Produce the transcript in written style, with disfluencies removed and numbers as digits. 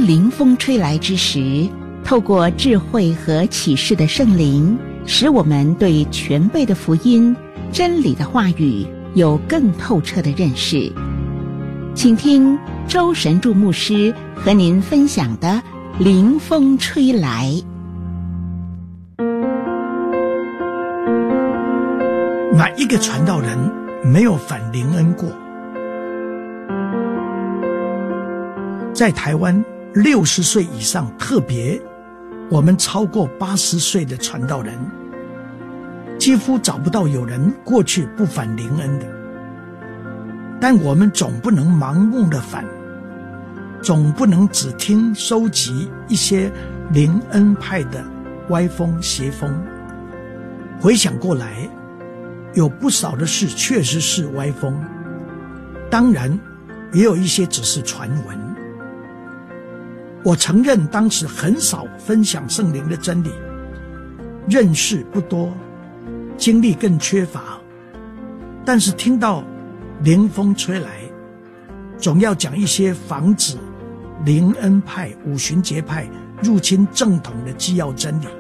当灵风吹来之时，透过智慧和启示的圣灵，使我们对全备的福音、真理的话语有更透彻的认识。请听周神助牧师和您分享的灵风吹来。 哪一个传道人没有反灵恩过？在台湾60岁以上，特别我们超过80岁的传道人，几乎找不到有人过去不反灵恩的。但我们总不能盲目的反，总不能只听收集一些灵恩派的歪风邪风。回想过来，有不少的事确实是歪风，当然也有一些只是传闻。我承认当时很少分享圣灵的真理，认识不多，经历更缺乏，但是听到灵风吹来，总要讲一些防止灵恩派、五旬节派入侵正统的基要真理。